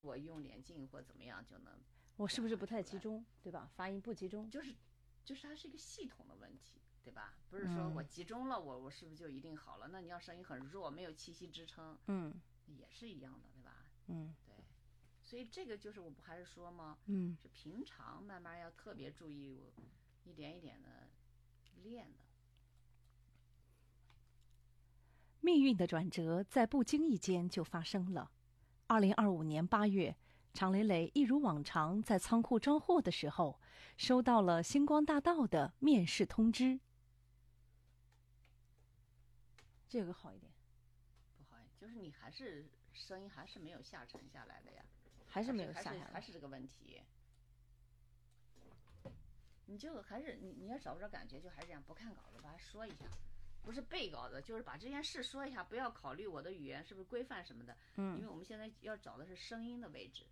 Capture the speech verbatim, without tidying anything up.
我用脸镜或怎么样就能， 我是不是不太集中，对吧？发音不集中， 就是就是它是一个系统的问题，对吧？不是说我集中了，我我是不是就一定好了？那你要声音很弱，没有气息支撑， 嗯， 也是一样的，对吧？ 嗯， 对。所以这个就是我不还是说吗？ 嗯， 是平常慢慢要特别注意，我一点一点的练的。 命运的转折在不经意间就发生了。二零二五年八月，常磊磊一如往常在仓库装货的时候，收到了星光大道的面试通知。这个好一点， 不好，就是你还是声音还是没有下沉下来的呀， 还是没有还是下来， 还是这个问题。你就还是你你要找不着感觉，就还是这样，不看稿子，把它说一下，不是背稿子，就是把这件事说一下，不要考虑我的语言是不是规范什么的。嗯，因为我们现在要找的是声音的位置。